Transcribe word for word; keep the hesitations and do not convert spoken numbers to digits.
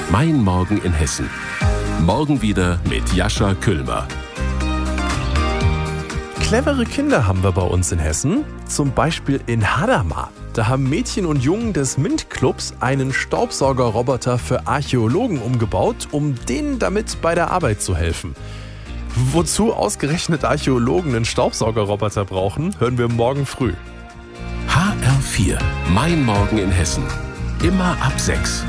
Mein Morgen in Hessen. Morgen wieder mit Jascha Küllmer. Clevere Kinder haben wir bei uns in Hessen, zum Beispiel in Hadamar. Da haben Mädchen und Jungen des MINT-Clubs einen Staubsaugerroboter für Archäologen umgebaut, um denen damit bei der Arbeit zu helfen. Wozu ausgerechnet Archäologen einen Staubsaugerroboter brauchen, hören wir morgen früh. H R vier. Mein Morgen in Hessen. Immer ab sechs.